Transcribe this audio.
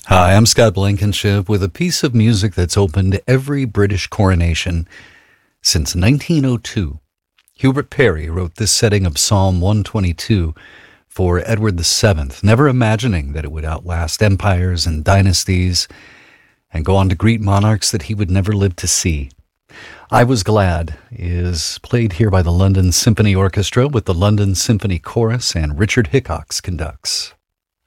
Hi, I'm Scott Blankenship with a piece of music that's opened every British coronation since 1902. Hubert Parry wrote this setting of Psalm 122 for Edward VII, never imagining that it would outlast empires and dynasties and go on to greet monarchs that he would never live to see. I Was Glad is played here by the London Symphony Orchestra with the London Symphony Chorus, and Richard Hickox conducts.